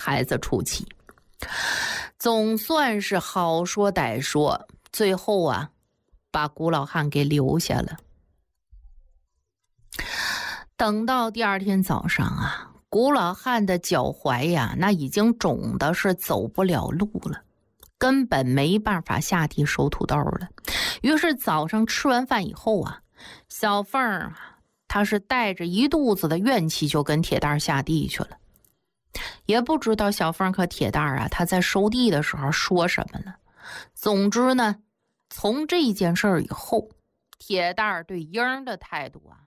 孩子出气。总算是好说歹说，最后啊，把古老汉给留下了。等到第二天早上啊，古老汉的脚踝呀，那已经肿的是走不了路了，根本没办法下地收土豆了。于是早上吃完饭以后啊，小凤儿他是带着一肚子的怨气就跟铁蛋下地去了。也不知道小凤和铁蛋啊，他在收地的时候说什么了。总之呢，从这件事儿以后，铁蛋对英儿的态度啊，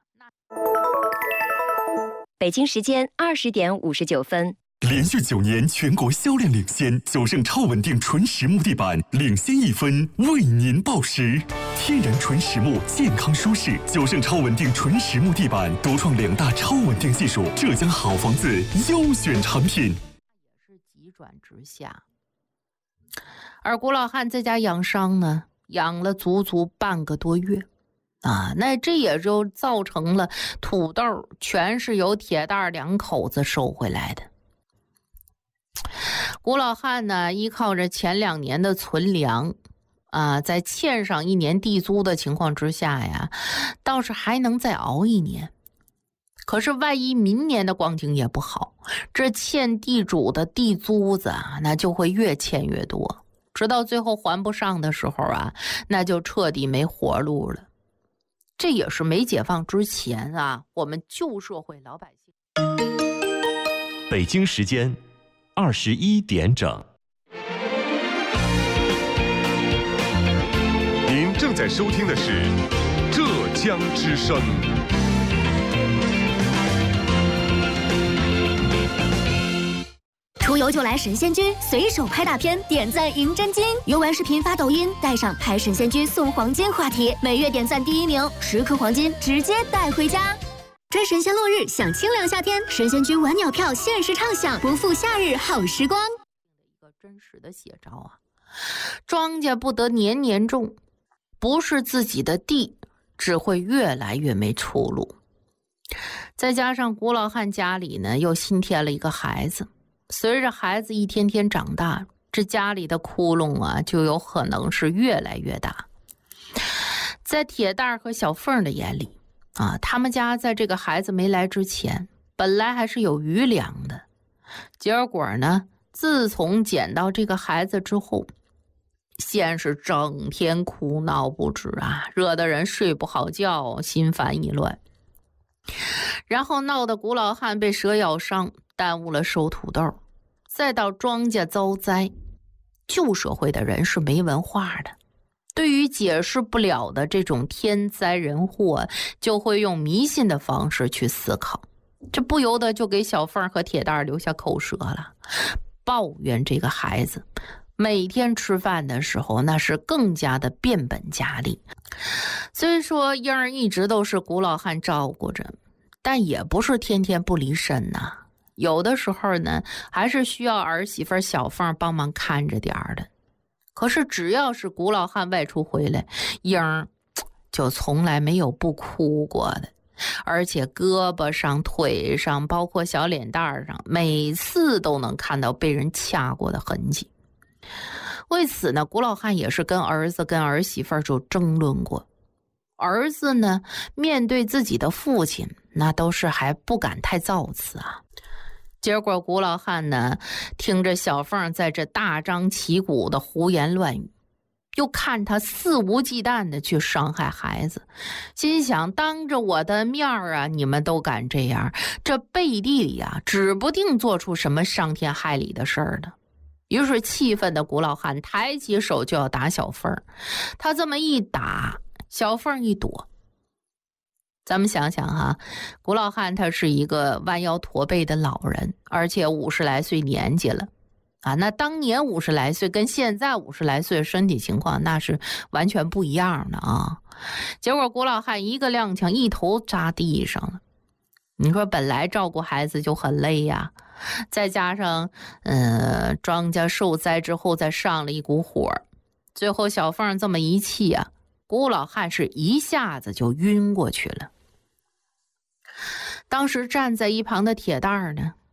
北京时间20:59。 连续9年全国销量领先，9胜超稳定纯实木地板领先1分，为您报时。天然纯实木，健康舒适，9胜超稳定纯实木地板独创2大超稳定技术，浙江好房子优选产品。 也是急转直下。而古老汉在家养伤呢，养了足足半个多月啊，那这也就造成了土豆全是由铁蛋2口子收回来的。古老汉呢，依靠着前2年的存粮啊，在欠上1年地租的情况之下呀，倒是还能再熬1年。可是万一明年的光景也不好，这欠地主的地租子啊，那就会越欠越多，直到最后还不上的时候啊，那就彻底没活路了。这也是没解放之前啊，我们旧社会老百姓。 北京时间21点整。 您正在收听的是浙江之声。 出游就来神仙居，随手拍大片，点赞赢真金。游玩视频发抖音，带上拍神仙居送黄金话题，每月点赞第1名，10颗黄金直接带回家。追神仙落日，享清凉夏天，神仙居晚鸟票限时畅享，不负夏日好时光。 一个真实的写照啊，庄稼不得年年种，不是自己的地，只会越来越没出路。再加上古老汉家里呢，又新添了一个孩子，随着孩子一天天长大，这家里的窟窿啊，就有可能是越来越大。在铁蛋和小凤的眼里啊，他们家在这个孩子没来之前，本来还是有余粮的。结果呢，自从捡到这个孩子之后，先是整天哭闹不止啊，惹得人睡不好觉，心烦意乱。然后闹得古老汉被蛇咬伤，耽误了收土豆，再到庄稼遭灾。旧社会的人是没文化的，对于解释不了的这种天灾人祸，就会用迷信的方式去思考，这不由得就给小凤和铁蛋留下口舌了，抱怨这个孩子每天吃饭的时候那是更加的变本加厉。虽说英儿一直都是古老汉照顾着，但也不是天天不离身呐，有的时候呢，还是需要儿媳妇小凤帮忙看着点儿的。可是只要是古老汉外出回来，英儿就从来没有不哭过的，而且胳膊上、腿上，包括小脸蛋上，每次都能看到被人掐过的痕迹。为此呢，古老汉也是跟儿子跟儿媳妇就争论过。儿子呢，面对自己的父亲，那都是还不敢太造次啊。结果古老汉呢，听着小凤在这大张旗鼓的胡言乱语，又看他肆无忌惮的去伤害孩子，心想当着我的面啊，你们都敢这样，这背地里啊，指不定做出什么伤天害理的事儿的。于是气愤的古老汉抬起手就要打小凤，他这么一打，小凤一躲。咱们想想哈，古老汉他是一个弯腰驼背的老人，而且50来岁年纪了啊。那当年50来岁跟现在50来岁的身体情况那是完全不一样的啊。结果古老汉一个踉跄，一头扎地上了。你说本来照顾孩子就很累呀，再加上庄稼受灾之后再上了一股火，最后小凤这么一气啊，古老汉是一下子就晕过去了。当时站在一旁的铁蛋呢，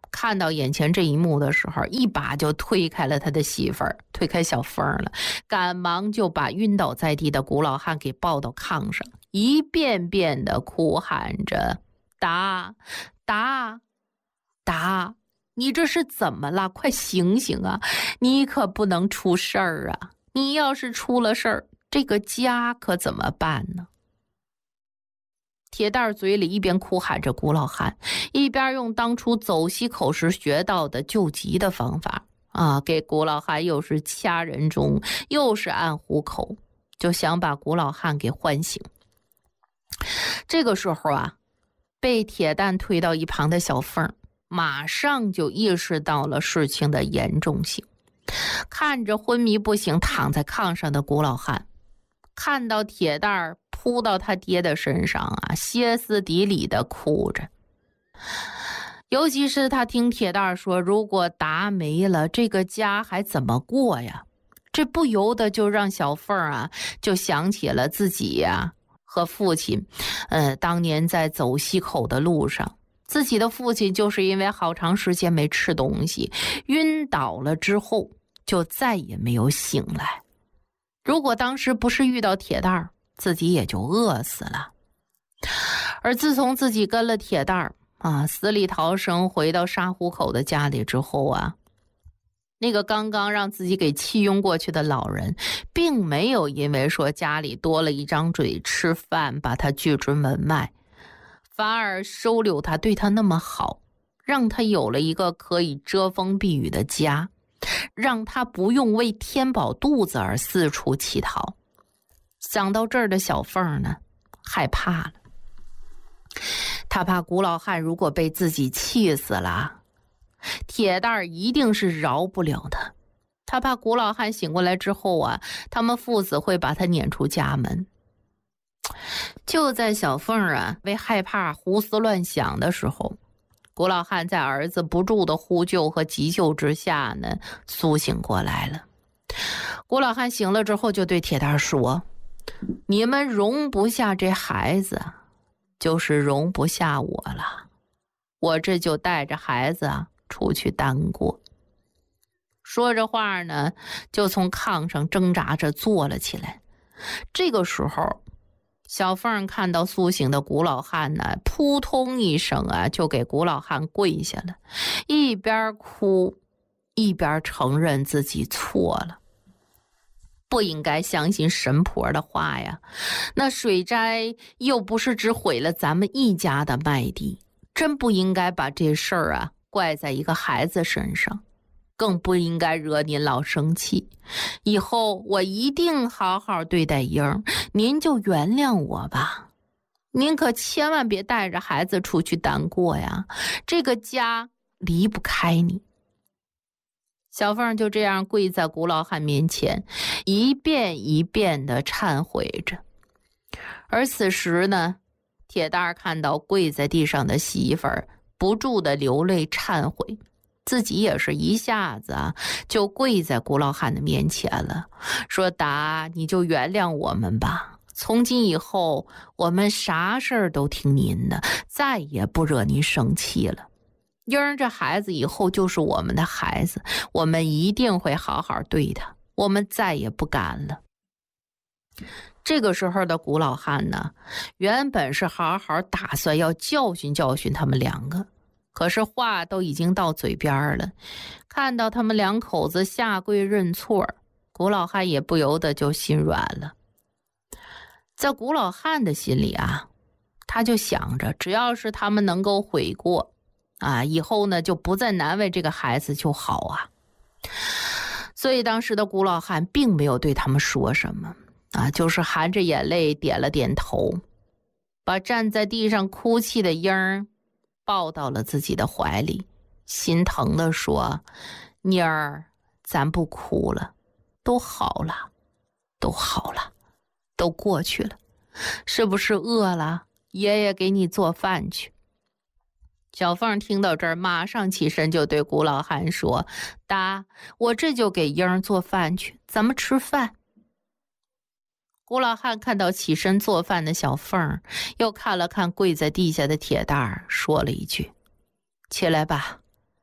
看到眼前这一幕的时候，一把就推开了他的媳妇儿，推开小凤了，赶忙就把晕倒在地的古老汉给抱到炕上，一遍遍的哭喊着：达达达，你这是怎么了？快醒醒啊！你可不能出事儿啊！你要是出了事儿，这个家可怎么办呢？铁蛋嘴里一边哭喊着古老汉，一边用当初走西口时学到的救急的方法给古老汉又是掐人中，又是按虎口，就想把古老汉给唤醒。这个时候被铁蛋推到一旁的小凤马上就意识到了事情的严重性，看着昏迷不醒躺在炕上的古老汉，看到铁蛋扑到他爹的身上歇斯底里的哭着。尤其是他听铁蛋说，如果达没了，这个家还怎么过呀？这不由得就让小凤就想起了自己和父亲当年在走西口的路上，自己的父亲就是因为好长时间没吃东西，晕倒了之后就再也没有醒来。如果当时不是遇到铁蛋，自己也就饿死了。而自从自己跟了铁蛋死里逃生回到沙湖口的家里之后那个刚刚让自己给气晕过去的老人，并没有因为说家里多了一张嘴吃饭把他拒之门外，反而收留他，对他那么好，让他有了一个可以遮风避雨的家，让他不用为填饱肚子而四处乞讨。想到这儿的小凤呢，害怕了。他怕古老汉如果被自己气死了，铁蛋一定是饶不了他。他怕古老汉醒过来之后他们父子会把他撵出家门。就在小凤为害怕胡思乱想的时候，古老汉在儿子不住的呼救和急救之下呢，苏醒过来了。古老汉醒了之后就对铁蛋说，你们容不下这孩子，就是容不下我了，我这就带着孩子出去单过。说着话呢，就从炕上挣扎着坐了起来。这个时候小凤看到苏醒的古老汉呢，扑通一声就给古老汉跪下了，一边哭一边承认自己错了，不应该相信神婆的话呀。那水灾又不是只毁了咱们一家的麦地，真不应该把这事儿怪在一个孩子身上，更不应该惹您老生气。以后我一定好好对待英，您就原谅我吧。您可千万别带着孩子出去单过呀，这个家离不开你。小凤就这样跪在古老汉面前，一遍一遍地忏悔着。而此时呢，铁蛋看到跪在地上的媳妇儿，不住地流泪忏悔，自己也是一下子就跪在古老汉的面前了，说达，你就原谅我们吧，从今以后我们啥事儿都听您的，再也不惹您生气了。英儿这孩子以后就是我们的孩子，我们一定会好好对他，我们再也不敢了。这个时候的古老汉呢，原本是好好打算要教训教训他们两个，可是话都已经到嘴边了，看到他们两口子下跪认错，古老汉也不由得就心软了。在古老汉的心里他就想着，只要是他们能够悔过以后呢就不再难为这个孩子就好所以当时的古老汉并没有对他们说什么就是含着眼泪点了点头，把站在地上哭泣的英儿抱到了自己的怀里，心疼地说，妮儿，咱不哭了，都好了，都好了，都过去了，是不是饿了？爷爷给你做饭去。小凤听到这儿，马上起身就对古老汉说，达，我这就给英儿做饭去，咱们吃饭。古老汉看到起身做饭的小凤，又看了看跪在地下的铁蛋儿，说了一句，起来吧，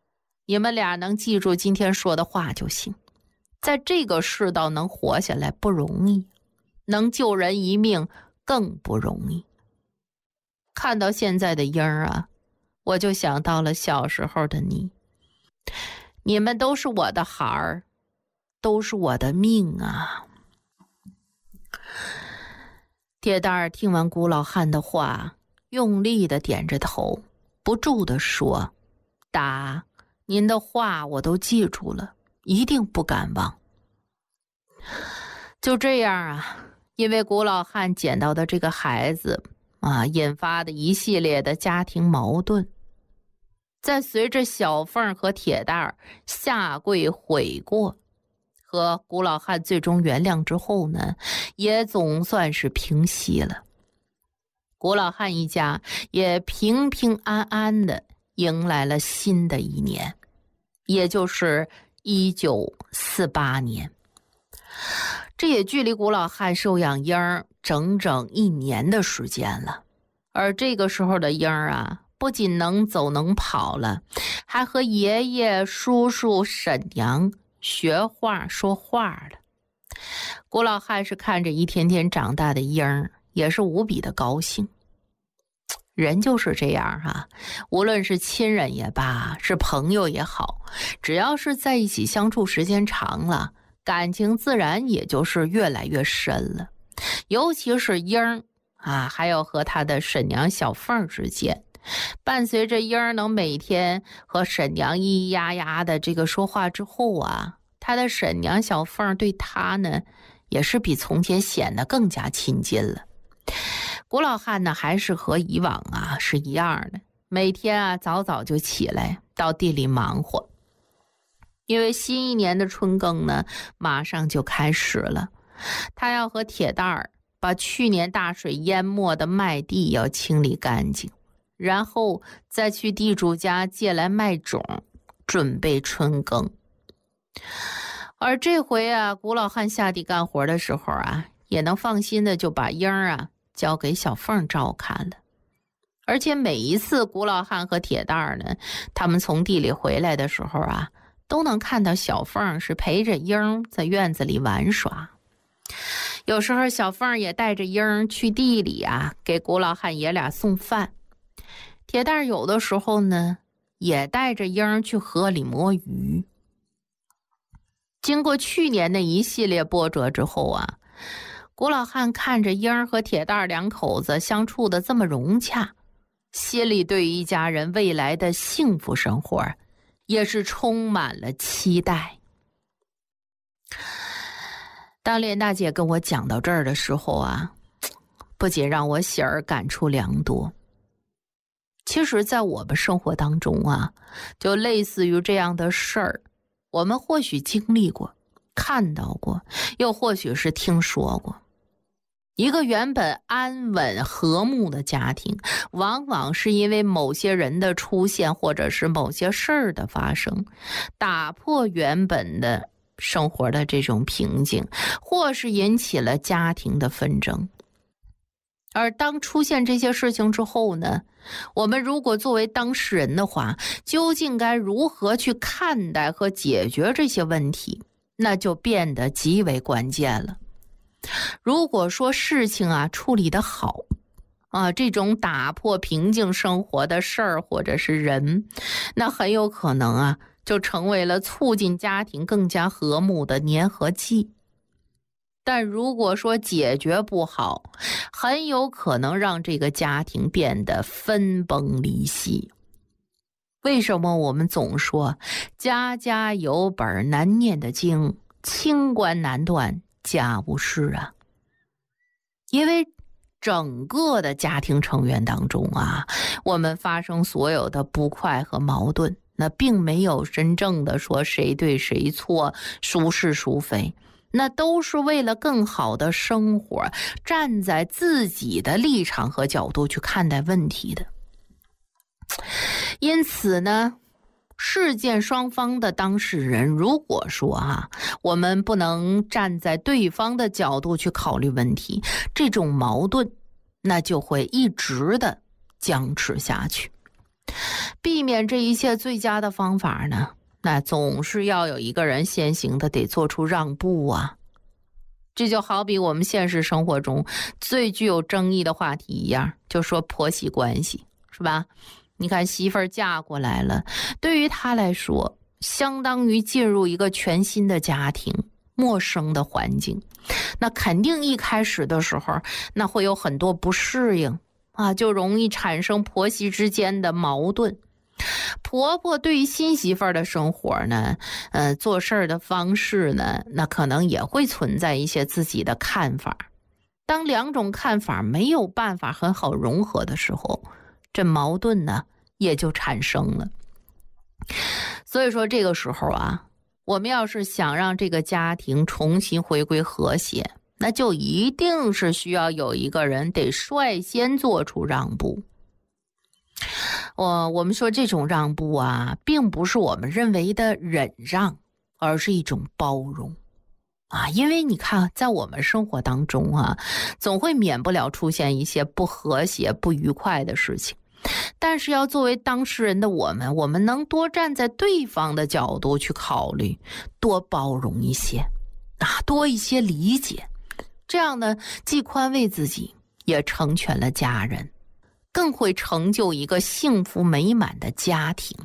你们俩能记住今天说的话就行。在这个世道能活下来不容易，能救人一命更不容易。看到现在的英儿啊，我就想到了小时候的你。你们都是我的孩儿，都是我的命啊。铁蛋儿听完古老汉的话，用力地点着头，不住地说：达，您的话我都记住了，一定不敢忘。就这样啊，因为古老汉捡到的这个孩子啊，引发的一系列的家庭矛盾，在随着小凤和铁蛋儿下跪悔过和古老汉最终原谅之后呢，也总算是平息了。古老汉一家也平平安安的迎来了新的一年，也就是1948年。这也距离古老汉收养英儿整整1年的时间了。而这个时候的英儿啊，不仅能走能跑了，还和爷爷、叔叔、婶娘学话说话了。古老汉是看着一天天长大的英儿，也是无比的高兴。人就是这样啊，无论是亲人也罢，是朋友也好，只要是在一起相处时间长了，感情自然也就是越来越深了。尤其是英儿啊，还有和他的婶娘小凤之间，伴随着英儿能每天和婶娘咿咿呀呀的这个说话之后啊，他的婶娘小凤对他呢，也是比从前显得更加亲近了。古老汉呢，还是和以往啊是一样的，每天啊早早就起来到地里忙活，因为新一年的春耕呢马上就开始了，他要和铁蛋儿把去年大水淹没的麦地要清理干净，然后再去地主家借来麦种，准备春耕。而这回啊，古老汉下地干活的时候啊，也能放心的就把英儿啊交给小凤照看了。而且每一次古老汉和铁蛋儿呢，他们从地里回来的时候啊，都能看到小凤是陪着英儿在院子里玩耍。有时候小凤也带着英儿去地里啊，给古老汉爷俩送饭。铁蛋儿有的时候呢，也带着英儿去河里摸鱼。经过去年的一系列波折之后啊，古老汉看着英儿和铁蛋儿两口子相处的这么融洽，心里对于一家人未来的幸福生活也是充满了期待。当连大姐跟我讲到这儿的时候啊，不仅让我喜而感触良多。其实在我们生活当中啊，就类似于这样的事儿，我们或许经历过，看到过，又或许是听说过。一个原本安稳和睦的家庭，往往是因为某些人的出现，或者是某些事儿的发生，打破原本的生活的这种平静，或是引起了家庭的纷争。而当出现这些事情之后呢，我们如果作为当事人的话，究竟该如何去看待和解决这些问题，那就变得极为关键了。如果说事情啊处理得好啊，这种打破平静生活的事儿或者是人，那很有可能啊就成为了促进家庭更加和睦的粘合剂。但如果说解决不好，很有可能让这个家庭变得分崩离析。为什么我们总说家家有本难念的经，清官难断家务事啊？因为整个的家庭成员当中啊，我们发生所有的不快和矛盾，那并没有真正的说谁对谁错，孰是孰非，那都是为了更好的生活，站在自己的立场和角度去看待问题的。因此呢，事件双方的当事人，如果说我们不能站在对方的角度去考虑问题，这种矛盾那就会一直的僵持下去。 避免这一切最佳的方法呢，那总是要有一个人先行的得做出让步啊。这就好比我们现实生活中最具有争议的话题一样，就说婆媳关系，是吧？你看媳妇儿嫁过来了，对于她来说，相当于进入一个全新的家庭，陌生的环境，那肯定一开始的时候，那会有很多不适应啊，就容易产生婆媳之间的矛盾。婆婆对于新媳妇儿的生活呢，做事儿的方式呢，那可能也会存在一些自己的看法。当两种看法没有办法很好融合的时候，这矛盾呢也就产生了。所以说这个时候啊，我们要是想让这个家庭重新回归和谐，那就一定是需要有一个人得率先做出让步。我们说这种让步啊，并不是我们认为的忍让，而是一种包容啊。因为你看，在我们生活当中啊，总会免不了出现一些不和谐、不愉快的事情。但是要作为当事人的我们能多站在对方的角度去考虑，多包容一些啊，多一些理解，这样呢，既宽慰自己，也成全了家人，更会成就一个幸福美满的家庭。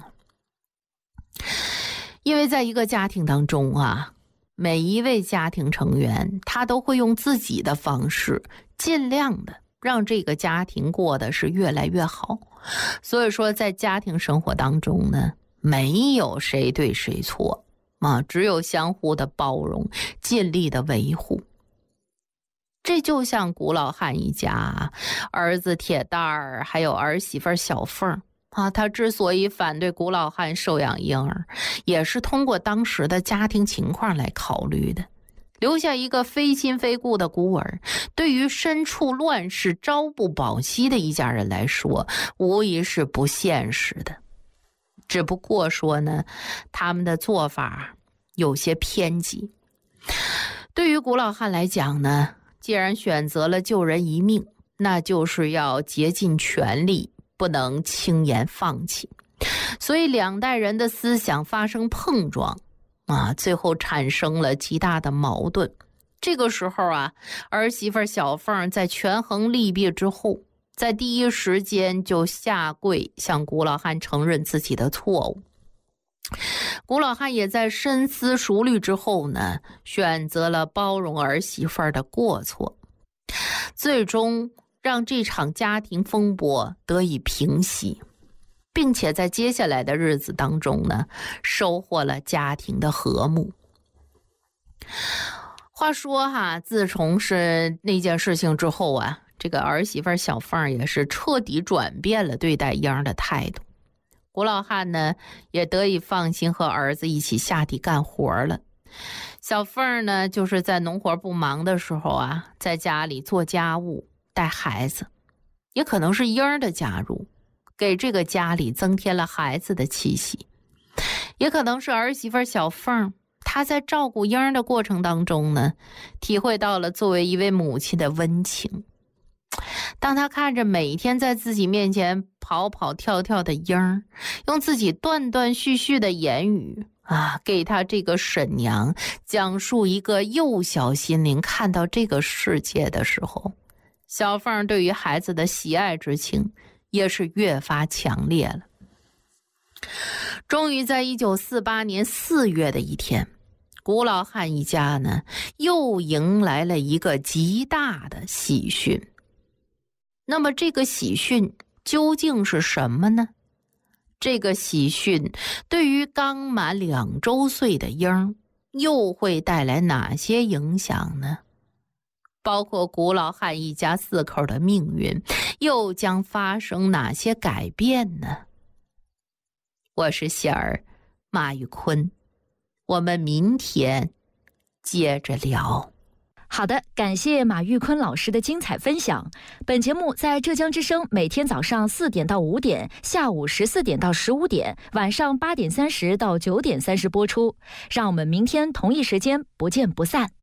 因为在一个家庭当中啊，每一位家庭成员他都会用自己的方式尽量的让这个家庭过得是越来越好。所以说在家庭生活当中呢，没有谁对谁错啊，只有相互的包容，尽力的维护。这就像古老汉一家，儿子铁蛋儿还有儿媳妇小凤啊，他之所以反对古老汉收养婴儿，也是通过当时的家庭情况来考虑的。留下一个非亲非故的孤儿，对于身处乱世、朝不保夕的一家人来说，无疑是不现实的。只不过说呢，他们的做法有些偏激。对于古老汉来讲呢，既然选择了救人一命，那就是要竭尽全力，不能轻言放弃。所以两代人的思想发生碰撞啊，最后产生了极大的矛盾。这个时候啊，儿媳妇小凤在权衡利弊之后，在第一时间就下跪向古老汉承认自己的错误。古老汉也在深思熟虑之后呢，选择了包容儿媳妇的过错，最终让这场家庭风波得以平息，并且在接下来的日子当中呢，收获了家庭的和睦。话说哈，自从是那件事情之后啊，这个儿媳妇小凤也是彻底转变了对待婴儿的态度。古老汉呢，也得以放心和儿子一起下地干活了。小凤呢，就是在农活不忙的时候啊，在家里做家务、带孩子。也可能是婴儿的加入，给这个家里增添了孩子的气息。也可能是儿媳妇小凤，她在照顾婴儿的过程当中呢，体会到了作为一位母亲的温情。当她看着每天在自己面前跑跑跳跳的婴儿，用自己断断续续的言语啊，给她这个婶娘讲述一个幼小心灵看到这个世界的时候，小凤对于孩子的喜爱之情也是越发强烈了。终于在1948年4月的一天，古老汉一家呢，又迎来了一个极大的喜讯。那么这个喜讯究竟是什么呢？这个喜讯对于刚满2周岁的婴儿又会带来哪些影响呢？包括古老汉一家4口的命运又将发生哪些改变呢？我是仙儿马玉坤，我们明天接着聊。 好的，感谢马玉坤老师的精彩分享。本节目在浙江之声每天早上4点到5点，下午14点到15点，晚上8点30到9点30播出。让我们明天同一时间不见不散。